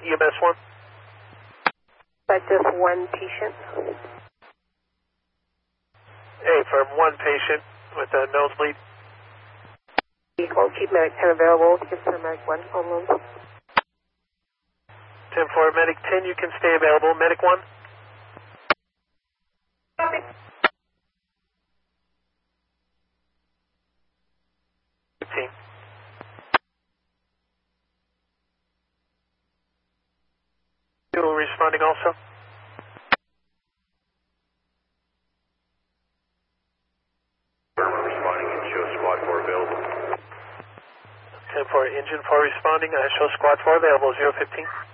EMS 1. But just one patient. Hey, from one patient with a nosebleed. Vehicle, keep medic 10 available. Give for medic 1 home room. 10-4, medic 10, you can stay available. Medic 1. Copy. 15. You responding also? Responding and show squad 4 available. 10-4, engine 4 responding. I show squad 4 available. 015.